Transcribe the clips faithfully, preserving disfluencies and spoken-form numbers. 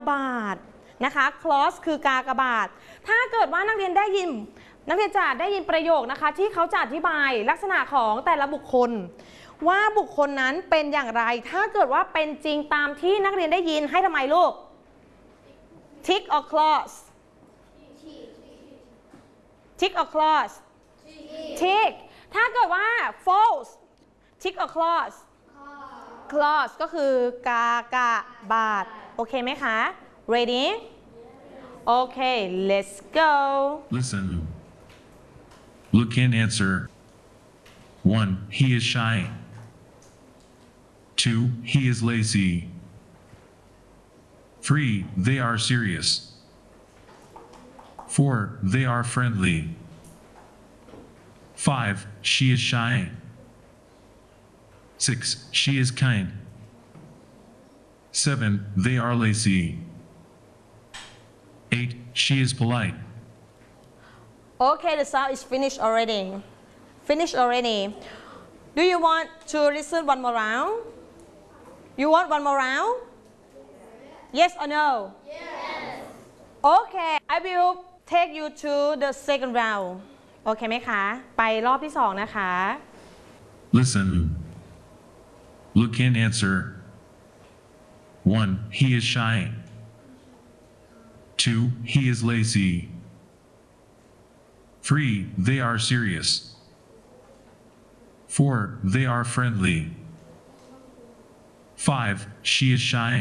บาทนะคะ clause คือกากบาทถ้าเกิดว่านักเรียนได้ยินนักเรียนจะได้ยินประโยคนะคะที่เขาจะอธิบายลักษณะของแต่ละบุคคลว่าบุคคลนั้นเป็นอย่างไรถ้าเกิดว่าเป็นจริงตามที่นักเรียนได้ยินให้ทำไมลูก tick or clause tick or clause tick ถ้าเกิดว่า false tick or clause clause ก็คือกากบาทโอเคไหมคะ ready okay let's go Listen. Look and answer. One, he is shy. Two, he is lazy. Three, they are serious. Four, they are friendly. Five, she is shy. Six, she is kind. Seven, they are lazy. Eight, she is polite. okay the sound is finished already finished already do you want to listen one more round you want one more round yes or no yes okay I will take you to the second round โอเคไหมคะไปรอบที่สองนะคะ Listen. Look and answer. One, he is shy. Two, he is lazy. Three, they are serious. Four, they are friendly. Five, she is shy.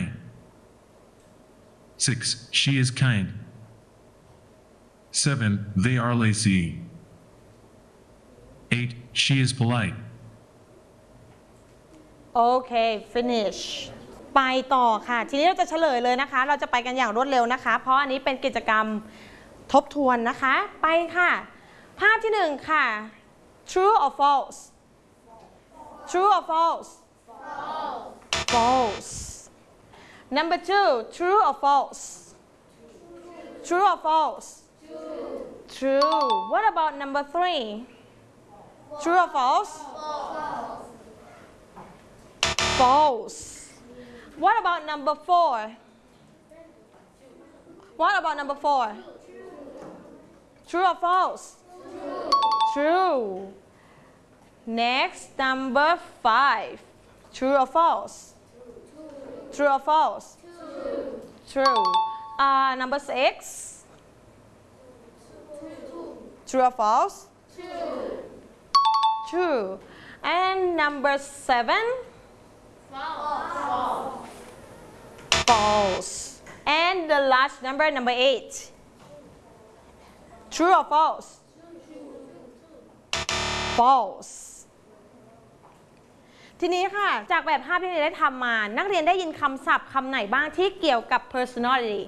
Six, she is kind. Seven, they are lazy. Eight, she is polite. okay finish ไปต่อค่ะทีนี้เราจะเฉลยเลยนะคะเราจะไปกันอย่างรวดเร็วนะคะเพราะอันนี้เป็นกิจกรรมทบทวนนะคะไปค่ะภาพที่หนึ่งค่ะ true or false true or false false number two true or false true or false true what about number three true or false false what about number four what about number four true or false true next number five true or false true or false true uh, number six true or false true and number seven false and the last number number eight true or false false ทีนี้ค่ะจากแบบภาพที่เราได้ทำมานักเรียนได้ยินคำศัพท์คำไหนบ้างที่เกี่ยวกับ personality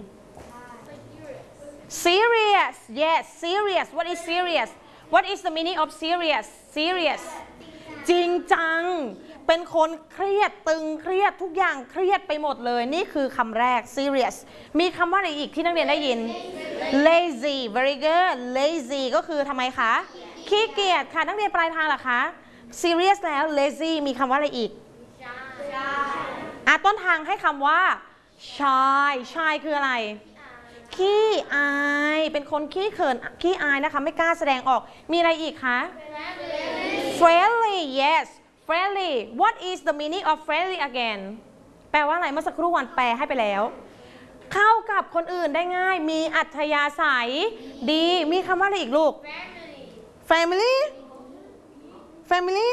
serious yes serious what is serious what is the meaning of serious serious จริงจังเป็นคนเครียดตึงเครียดทุกอย่างเครียดไปหมดเลยนี่คือคำแรก serious มีคำว่าอะไรอีกที่นักเรียนได้ยิน lazy very good lazy ก็คือทำไมคะขี้เกียจค่ะนักเรียนปลายทางเหรอคะ serious แล้ว lazy มีคำว่าอะไรอีกอ่ะต้นทางให้คำว่า shy shy คืออะไรขี้อายเป็นคนขี้เขินขี้อายนะคะไม่กล้าแสดงออกมีอะไรอีกคะ friendly yes friendly what is the meaning of friendly again แปลว่าอะไรเมื่อสักครู่วันแปลให้ไปแล้วเข้ากับคนอื่นได้ง่ายมีอัธยาศัยดีมีคำว่าอะไรอีกลูก family family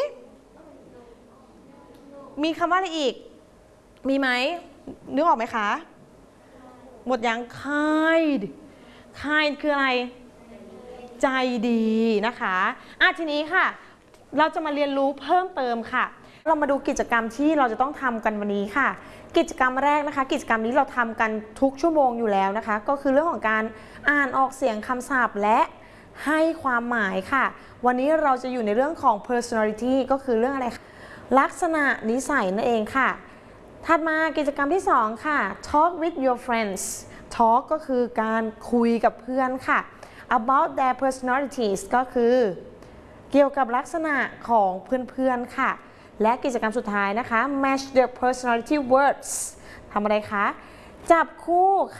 มีคำว่าอะไรอีกมีไหมนึกออกไหมคะหมดยัง kind kind คืออะไรใจดีนะคะอ่ะทีนี้ค่ะเราจะมาเรียนรู้เพิ่มเติมค่ะเรามาดูกิจกรรมที่เราจะต้องทำกันวันนี้ค่ะกิจกรรมแรกนะคะกิจกรรมนี้เราทำกันทุกชั่วโมงอยู่แล้วนะคะก็คือเรื่องของการอ่านออกเสียงคำศัพท์และให้ความหมายค่ะวันนี้เราจะอยู่ในเรื่องของ personality ก็คือเรื่องอะไรลักษณะนิสัยนั่นเองค่ะถัดมากิจกรรมที่สองค่ะ talk with your friends talk ก็คือการคุยกับเพื่อนค่ะ about their personalities ก็คือเกี่ยวกับลักษณะของเพื่อนๆค่ะและกิจกรรมสุดท้ายนะคะ match the personality words ทำอะไรคะจับคู่